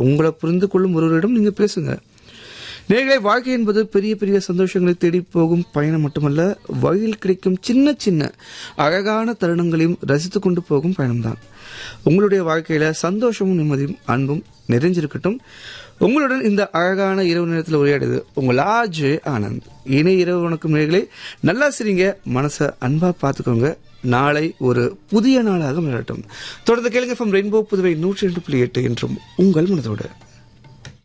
உங்களை புரிந்து கொள்ளும் ஒருவரிடம் நீங்க பேசுங்க. நேர்களை, வாழ்க்கை என்பது பெரிய பெரிய சந்தோஷங்களை தேடி போகும் பயணம் மட்டுமல்ல, வழியில் கிடைக்கும் சின்ன சின்ன அழகான தருணங்களையும் ரசித்துக் கொண்டு போகும் பயணம்தான். உங்களுடைய வாழ்க்கையில சந்தோஷமும் நிம்மதியும் அன்பும் நிறைஞ்சிருக்கட்டும். உங்களுடன் இந்த அழகான இரவு நேரத்தில் உரையாடுது உங்கள் ஆர்ஜே ஆனந்த். இனி இரவு வணக்கம் நேயர்களே. நல்லா சிரிங்க, மனசை அன்பா பார்த்துக்கோங்க. நாளை ஒரு புதிய நாளாக விளையாட்டும். தொடர்ந்து கேளுங்க. ரெயின்போ புதுவை 102.8 என்றும் உங்கள் மனதோடு.